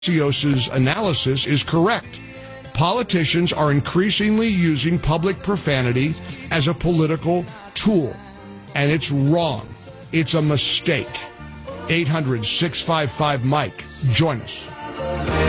Axios's analysis is correct. Politicians are increasingly using public profanity as a political tool, and it's wrong. It's a mistake. 800-655-MIKE. Join us.